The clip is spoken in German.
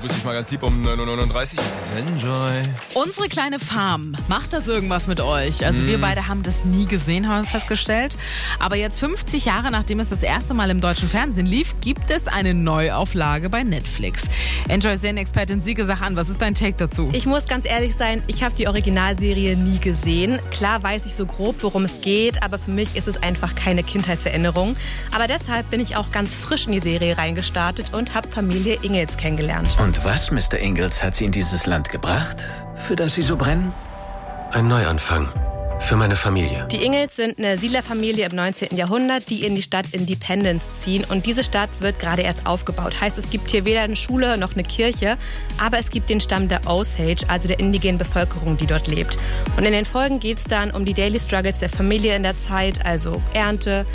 grüß dich mal ganz lieb um 9:39 Uhr. Das ist Enjoy. Unsere kleine Farm, macht das irgendwas mit euch? Also wir beide haben das nie gesehen, haben wir festgestellt. Aber jetzt 50 Jahre, nachdem es das erste Mal im deutschen Fernsehen lief, gibt es eine Neuauflage bei Netflix. Enjoy-Serienexpertin Siege, sag an, was ist dein Take dazu? Ich muss ganz ehrlich sein, ich habe die Originalserie nie gesehen. Klar weiß ich so grob, worum es geht, aber für mich ist es einfach keine Kindheitserinnerung. Aber deshalb bin ich auch ganz frisch in die Serie reingestartet und habe Familie Ingalls kennengelernt. Und was, Mr. Ingalls, hat Sie in dieses Land gebracht, für das Sie so brennen? Ein Neuanfang. Für meine Familie. Die Ingalls sind eine Siedlerfamilie im 19. Jahrhundert, die in die Stadt Independence ziehen. Und diese Stadt wird gerade erst aufgebaut. Heißt, es gibt hier weder eine Schule noch eine Kirche, aber es gibt den Stamm der Osage, also der indigenen Bevölkerung, die dort lebt. Und in den Folgen geht es dann um die Daily Struggles der Familie in der Zeit, also Ernte,